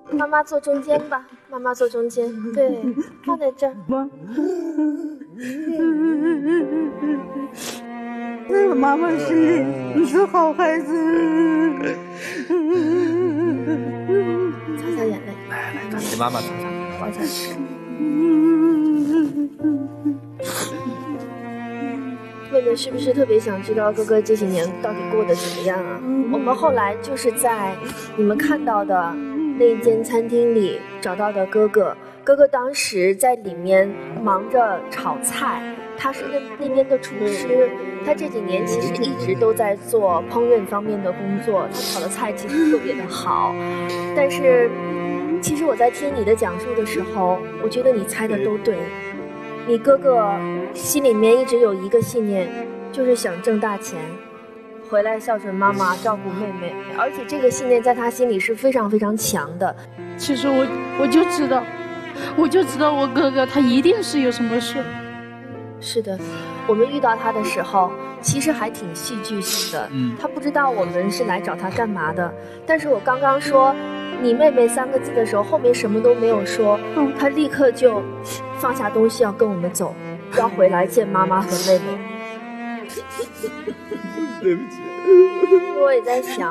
妈妈坐中间吧，妈妈坐中间，对，放在这儿。 妈妈是你是好孩子。 擦擦眼泪， 来，给妈妈擦擦。 妹妹是不是特别想知道哥哥这几年到底过得怎么样啊？我们后来就是在你们看到的那一间餐厅里找到的哥哥。哥哥当时在里面忙着炒菜，他是那边的厨师，他这几年其实一直都在做烹饪方面的工作，他炒的菜其实特别的好。但是其实我在听你的讲述的时候，我觉得你猜的都对。你哥哥心里面一直有一个信念，就是想挣大钱，回来孝顺妈妈，照顾妹妹，而且这个信念在他心里是非常非常强的。 其实我就知道我哥哥他一定是有什么事。 是的，我们遇到他的时候其实还挺戏剧性的，他不知道我们是来找他干嘛的。但是我刚刚说你妹妹3个字的时候，后面什么都没有说，他立刻就放下东西要跟我们走，要回来见妈妈和妹妹。 对不起。 我也在想，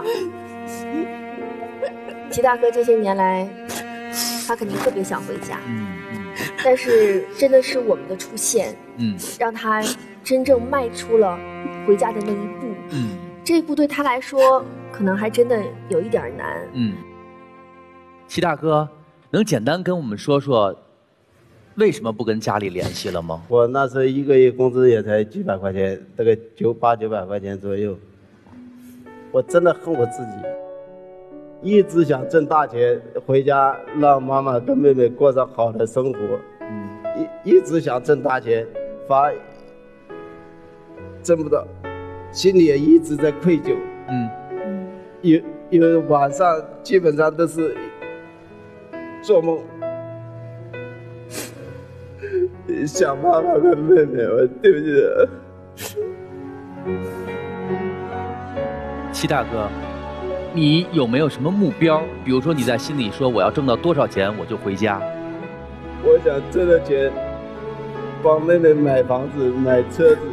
齐大哥这些年来他肯定特别想回家，但是真的是我们的出现，让他真正迈出了回家的那一步。这一步对他来说可能还真的有一点难。 齐大哥，能简单跟我们说说为什么不跟家里联系了吗？ 我那时候1个月工资也才几百块钱，大概800-900块钱左右。我真的恨我自己，一直想挣大钱回家，让妈妈跟妹妹过上好的生活。一直想挣大钱，反而挣不到，心里也一直在愧疚。有晚上基本上都是做梦，想妈妈跟妹妹，我对不起。 齐大哥，你有没有什么目标？比如说你在心里说我要挣到多少钱我就回家。 我想挣了钱帮妹妹买房子买车子。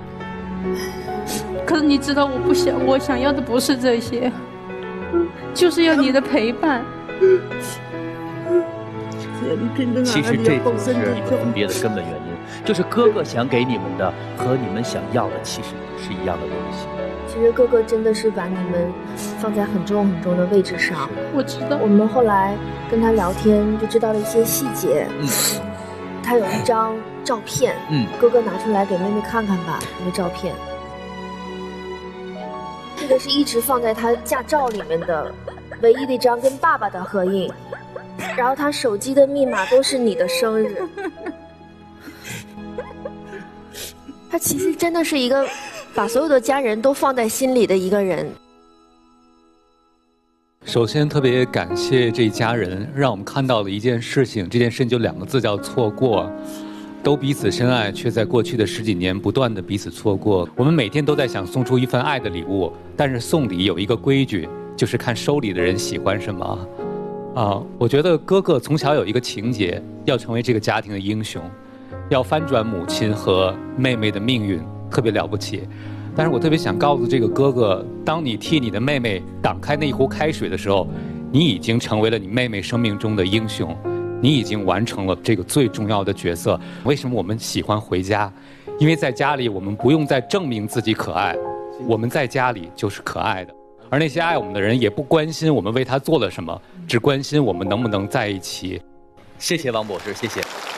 可是你知道我想要的不是这些，就是要你的陪伴。 其实这就是你们分别的根本原因，就是哥哥想给你们的和你们想要的其实是一样的东西。 其实哥哥真的是把你们放在很重很重的位置上。 我知道。 我们后来跟他聊天就知道了一些细节。他有一张照片，哥哥拿出来给妹妹看看吧，那个照片。这个是一直放在他驾照里面的唯一的一张跟爸爸的合影，然后他手机的密码都是你的生日。他其实真的是一个把所有的家人都放在心里的一个人。 首先特别感谢这一家人，让我们看到了一件事情，这件事情就2个字，叫错过。都彼此深爱，却在过去的10几年不断的彼此错过。我们每天都在想送出一份爱的礼物，但是送礼有一个规矩，就是看收礼的人喜欢什么。我觉得哥哥从小有一个情节，要成为这个家庭的英雄，要翻转母亲和妹妹的命运，特别了不起。但是我特别想告诉这个哥哥，当你替你的妹妹挡开那一壶开水的时候，你已经成为了你妹妹生命中的英雄，你已经完成了这个最重要的角色。为什么我们喜欢回家？因为在家里我们不用再证明自己可爱，我们在家里就是可爱的。而那些爱我们的人也不关心我们为他做了什么，只关心我们能不能在一起。 谢谢王博士，谢谢。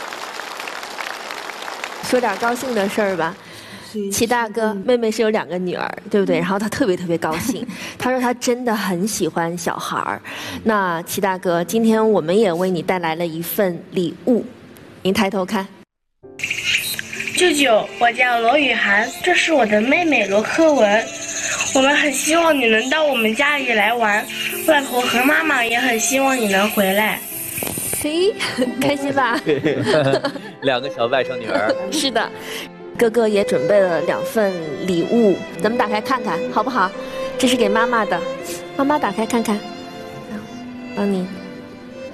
说点高兴的事儿吧。齐大哥，妹妹是有2个女儿，对不对？然后他特别特别高兴，他说他真的很喜欢小孩儿。那齐大哥，今天我们也为你带来了一份礼物，您抬头看。 舅舅，我叫罗雨涵，这是我的妹妹罗柯文。我们很希望你能到我们家里来玩，外婆和妈妈也很希望你能回来。 嘿，开心吧 ？2个小外甥女儿。 是的。哥哥也准备了2份礼物，咱们打开看看好不好？这是给妈妈的，妈妈打开看看，帮你。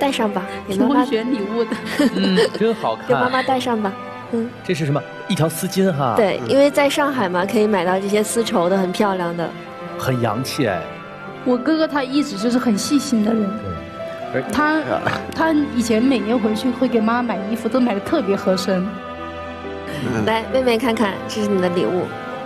戴上吧，给妈妈选礼物的。 真好看。 给妈妈戴上吧。 这是什么？一条丝巾哈。 对，因为在上海嘛，可以买到这些丝绸的，很漂亮的。 很洋气哎。 我哥哥他一直就是很细心的人。他以前每年回去会给妈妈买衣服，都买的特别合身。 来，妹妹看看，这是你的礼物，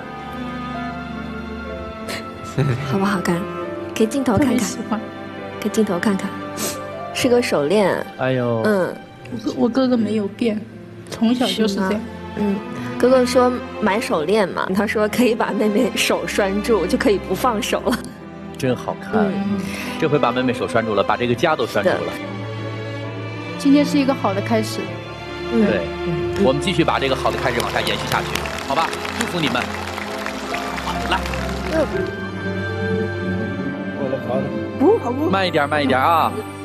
好不好看？给镜头看看。 喜欢。 给镜头看看，是个手链。 哎呦。 我哥哥没有变，从小就是这样。 哥哥说买手链嘛，他说可以把妹妹手拴住，就可以不放手了。 真好看，这回把妹妹手拴住了，把这个家都拴住了。 今天是一个好的开始。 对，我们继续把这个好的开始往下延续下去，好吧？祝福你们。来。 好了。 慢一点，慢一点啊！